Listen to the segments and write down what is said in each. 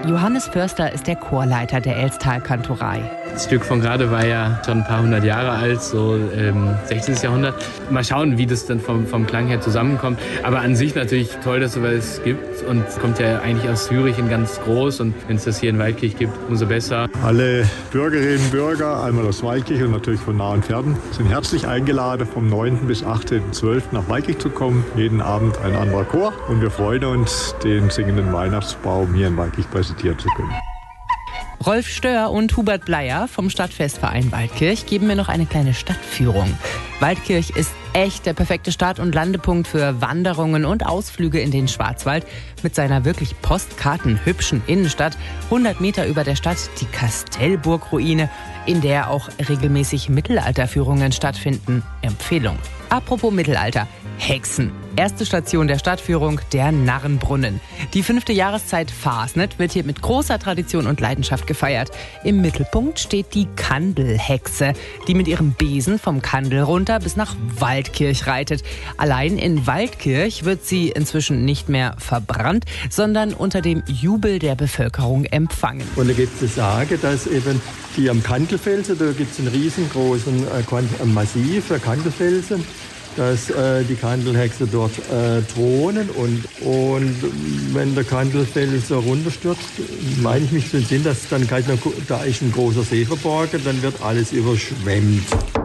Johannes Förster ist der Chorleiter der Elstalkantorei. Das Stück von gerade war ja schon ein paar hundert Jahre alt, so 16. Jahrhundert. Mal schauen, wie das dann vom Klang her zusammenkommt. Aber an sich natürlich toll, dass es sowas gibt. Und es kommt ja eigentlich aus Zürich ganz groß. Und wenn es das hier in Waldkirch gibt, umso besser. Alle Bürgerinnen und Bürger, einmal aus Waldkirch und natürlich von nah und fern, sind herzlich eingeladen, vom 9. bis 18.12. nach Waldkirch zu kommen. Jeden Abend ein anderer Chor. Und wir freuen uns, den singenden Weihnachtsbaum hier in Waldkirch präsentieren zu können. Rolf Stör und Hubert Bleier vom Stadtfestverein Waldkirch geben mir noch eine kleine Stadtführung. Waldkirch ist echt der perfekte Start- und Landepunkt für Wanderungen und Ausflüge in den Schwarzwald. Mit seiner wirklich postkartenhübschen Innenstadt, 100 Meter über der Stadt die Kastellburg-Ruine, in der auch regelmäßig Mittelalterführungen stattfinden. Empfehlung. Apropos Mittelalter. Hexen. Erste Station der Stadtführung, der Narrenbrunnen. Die 5. Jahreszeit Fasnet wird hier mit großer Tradition und Leidenschaft gefeiert. Im Mittelpunkt steht die Kandelhexe, die mit ihrem Besen vom Kandel runter bis nach Waldkirch reitet. Allein in Waldkirch wird sie inzwischen nicht mehr verbrannt, sondern unter dem Jubel der Bevölkerung empfangen. Und da gibt es Sage, dass eben hier am Kandelfelsen, da gibt es einen riesengroßen Massiv, Kandelfelsen, dass die Kandelhexe dort thronen und wenn der Kandelfelsen runterstürzt, meine ich mich zu entsinnen, dass dann da ist ein großer See verborgen, dann wird alles überschwemmt.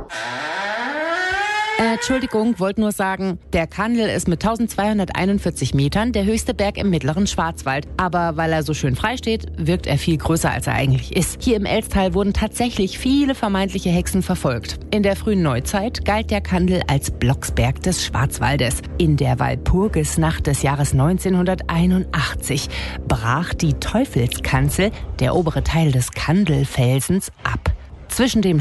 Entschuldigung, wollte nur sagen, der Kandel ist mit 1241 Metern der höchste Berg im mittleren Schwarzwald. Aber weil er so schön frei steht, wirkt er viel größer, als er eigentlich ist. Hier im Elstal wurden tatsächlich viele vermeintliche Hexen verfolgt. In der frühen Neuzeit galt der Kandel als Blocksberg des Schwarzwaldes. In der Walpurgisnacht des Jahres 1981 brach die Teufelskanzel, der obere Teil des Kandelfelsens, ab. Zwischen dem